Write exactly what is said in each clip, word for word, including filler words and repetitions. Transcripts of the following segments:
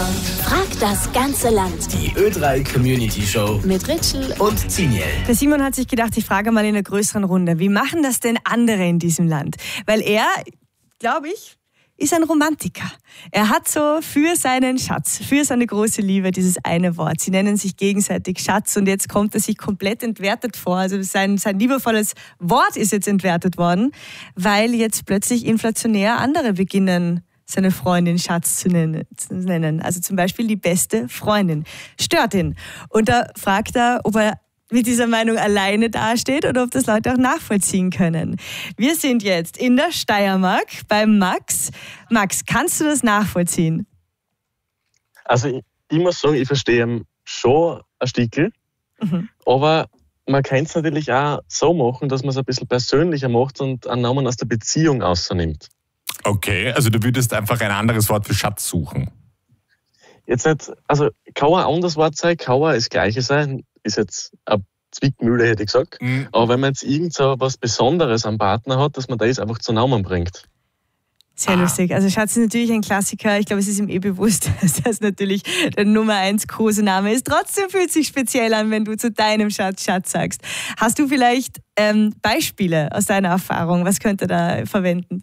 Frag das ganze Land. Die Ö drei Community Show Mit Ritschl und Ziniel. Der Simon hat sich gedacht, ich frage mal in einer größeren Runde, wie machen das denn andere in diesem Land? Weil er, glaube ich, ist ein Romantiker. Er hat so für seinen Schatz, für seine große Liebe dieses eine Wort. Sie nennen sich gegenseitig Schatz und jetzt kommt er sich komplett entwertet vor. Also sein, sein liebevolles Wort ist jetzt entwertet worden, weil jetzt plötzlich inflationär andere beginnen, seine Freundin Schatz zu nennen. Also zum Beispiel die beste Freundin. Stört ihn. Und da fragt er, ob er mit dieser Meinung alleine dasteht oder ob das Leute auch nachvollziehen können. Wir sind jetzt in der Steiermark beim Max. Max, kannst du das nachvollziehen? Also ich, ich muss sagen, ich verstehe schon ein Stückchen, mhm. aber man kann es natürlich auch so machen, dass man es ein bisschen persönlicher macht und einen Namen aus der Beziehung außernimmt. Okay, also du würdest einfach ein anderes Wort für Schatz suchen. Jetzt nicht, also kann ein anderes Wort sein, kann auch das Gleiche sein, ist jetzt eine Zwickmühle, hätte ich gesagt. Mhm. Aber wenn man jetzt irgend so was Besonderes am Partner hat, dass man das einfach zu Namen bringt. Sehr ah. lustig. Also Schatz ist natürlich ein Klassiker. Ich glaube, es ist ihm eh bewusst, dass das natürlich der Nummer eins Kosename ist. Trotzdem fühlt es sich speziell an, wenn du zu deinem Schatz Schatz sagst. Hast du vielleicht ähm, Beispiele aus deiner Erfahrung? Was könnt ihr da verwenden?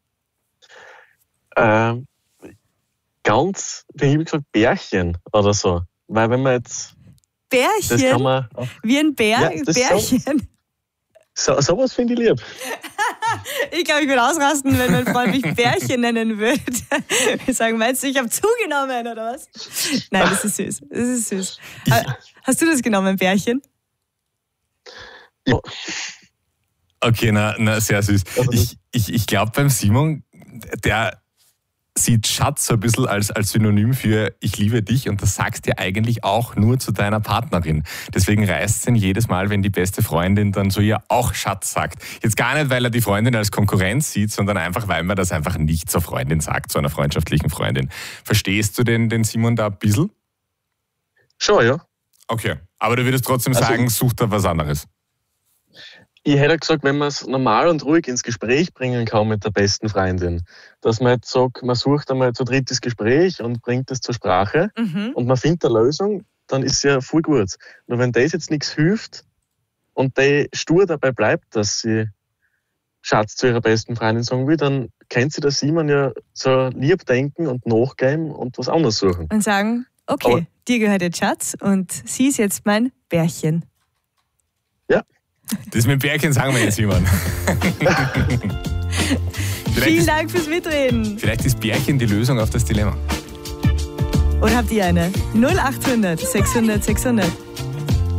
Ähm, ganz, wie habe ich gesagt, Bärchen oder so. Weil wenn man jetzt... Bärchen? Das kann man, wie ein Bär? Ja, Bärchen? So, sowas finde ich lieb. Ich glaube, ich würde ausrasten, wenn mein Freund mich Bärchen nennen würde. Wir sagen, meinst du, ich habe zugenommen oder was? Nein, das ist süß. Das ist süß. Hast du das genommen, Bärchen? Ja. Okay, na, na sehr süß. Ich, ich, ich glaube beim Simon, der sieht Schatz so ein bisschen als, als Synonym für ich liebe dich und das sagst du eigentlich auch nur zu deiner Partnerin. Deswegen reißt es ihn jedes Mal, wenn die beste Freundin dann so ihr auch Schatz sagt. Jetzt gar nicht, weil er die Freundin als Konkurrenz sieht, sondern einfach, weil man das einfach nicht zur Freundin sagt, zu einer freundschaftlichen Freundin. Verstehst du den, den Simon da ein bisschen? Schon, ja. Okay, aber du würdest trotzdem also, sagen, such da was anderes. Ich hätte gesagt, wenn man es normal und ruhig ins Gespräch bringen kann mit der besten Freundin, dass man jetzt sagt, man sucht einmal zu dritt das Gespräch und bringt es zur Sprache mhm. und man findet eine Lösung, dann ist es ja voll gut. Nur wenn das jetzt nichts hilft und der stur dabei bleibt, dass sie Schatz zu ihrer besten Freundin sagen will, dann kennt sie der Simon ja so lieb denken und nachgeben und was anderes suchen. Und sagen, okay, aber dir gehört jetzt Schatz und sie ist jetzt mein Bärchen. Ja. Das mit Bärchen sagen wir jetzt, Simon. Vielen ist, Dank fürs Mitreden. Vielleicht ist Bärchen die Lösung auf das Dilemma. Oder habt ihr eine? null acht hundert sechshundert sechshundert